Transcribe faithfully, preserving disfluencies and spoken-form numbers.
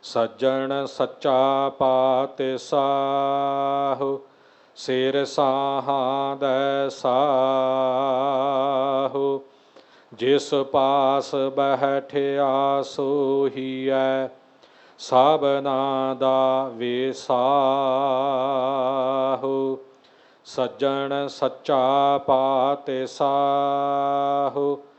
ਸੱਜਣ ਸੱਚਾ ਪਾਤਿ ਸਾਹੁ, ਸਿਰ ਸਾਹਾਂ ਦੈ ਸਾਹੁ। ਜਿਸ ਪਾਸ ਬਹਿਠਿਆ ਸੋਹੀਐ, ਸਭਨਾ ਦਾ ਵਿਸਾਹੁ। ਸੱਜਣ ਸੱਚਾ ਪਾਤਿ ਸਾਹੁ,